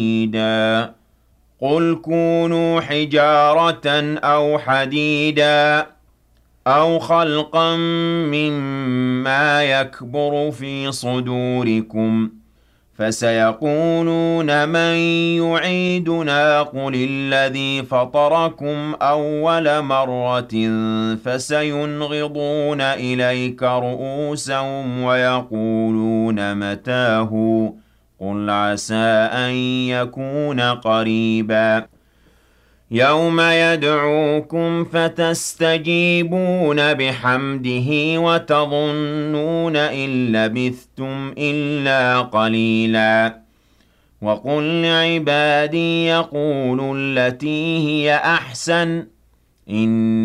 حديدا قل كونوا حجارة أو حديدا أو خلقا مما يكبر في صدوركم فسيقولون من يعيدنا قل الذي فطركم أول مرة فسينغضون إليك رؤوسهم ويقولون متاه قل عسى أن يكون قريبا يوم يدعوكم فتستجيبون بحمده وتظنون إن لبثتم إلا قليلا وقل لعبادي يقولوا التي هي أحسن إن